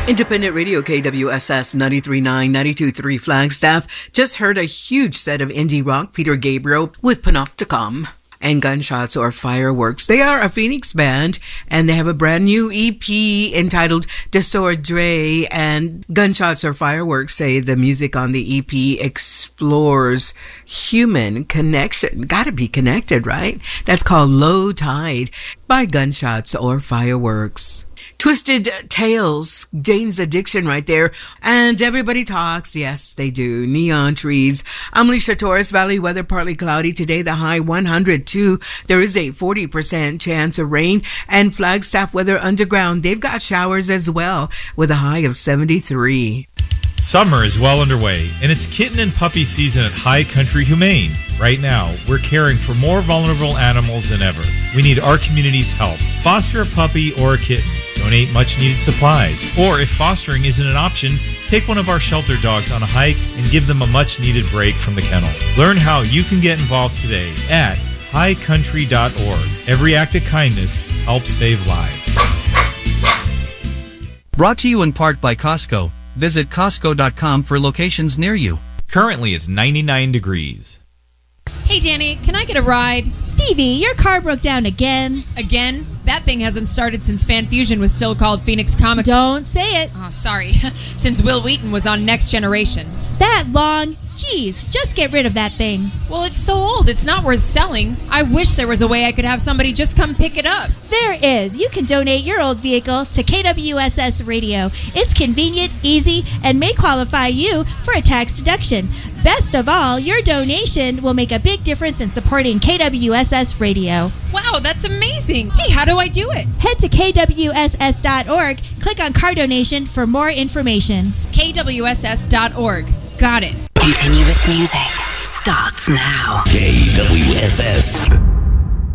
Independent Radio KWSS 93.9, 92.3 Flagstaff just heard a huge set of indie rock. Peter Gabriel with Panopticon and Gunshots or Fireworks. They are a Phoenix band and they have a brand new EP entitled Desordre, and Gunshots or Fireworks say the music on the EP explores human connection. Gotta be connected, right? That's called Low Tide by Gunshots or Fireworks. Twisted Tales, Jane's Addiction right there. And Everybody Talks. Yes, they do. Neon Trees. I'm Alicia Torres. Valley weather partly cloudy today. The high 102. There is a 40% chance of rain. And Flagstaff Weather Underground, they've got showers as well with a high of 73. Summer is well underway, and it's kitten and puppy season at High Country Humane. Right now, we're caring for more vulnerable animals than ever. We need our community's help. Foster a puppy or a kitten. Donate much-needed supplies. Or if fostering isn't an option, take one of our shelter dogs on a hike and give them a much-needed break from the kennel. Learn how you can get involved today at highcountry.org. Every act of kindness helps save lives. Brought to you in part by Costco. Visit Costco.com for locations near you. Currently, it's 99 degrees. Hey, Danny, can I get a ride? Stevie, your car broke down again. Again? That thing hasn't started since Fan Fusion was still called Phoenix Comic. Don't say it. Oh, sorry. Since Will Wheaton was on Next Generation. That long? Jeez, just get rid of that thing. Well, it's so old, it's not worth selling. I wish there was a way I could have somebody just come pick it up. There is. You can donate your old vehicle to KWSS Radio. It's convenient, easy, and may qualify you for a tax deduction. Best of all, your donation will make a big difference in supporting KWSS Radio. Wow, that's amazing. Hey, how do I do it? Head to KWSS.org, click on car donation for more information. KWSS.org. Got it. Continuous music starts now. KWSS.